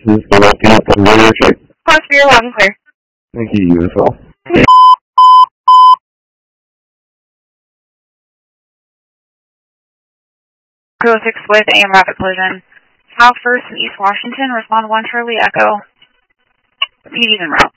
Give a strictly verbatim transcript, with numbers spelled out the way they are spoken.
is Philadelphia from radio check. Close for your loud and clear. Thank you, you as well. two oh six with A M Rapid Collision. South First and East Washington, respond one Charlie Echo. P D's en route.